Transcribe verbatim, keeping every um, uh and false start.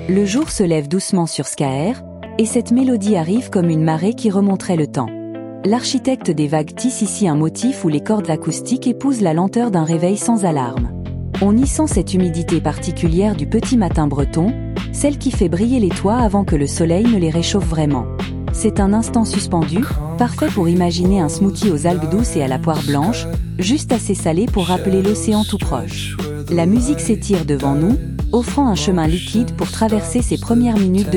Le jour se lève doucement sur Skaer, et cette mélodie arrive comme une marée qui remonterait le temps. L'architecte des vagues tisse ici un motif où les cordes acoustiques épousent la lenteur d'un réveil sans alarme. On y sent cette humidité particulière du petit matin breton, celle qui fait briller les toits avant que le soleil ne les réchauffe vraiment. C'est un instant suspendu, parfait pour imaginer un smoothie aux algues douces et à la poire blanche, juste assez salé pour rappeler l'océan tout proche. La musique s'étire devant nous, offrant un chemin liquide pour traverser ces premières minutes de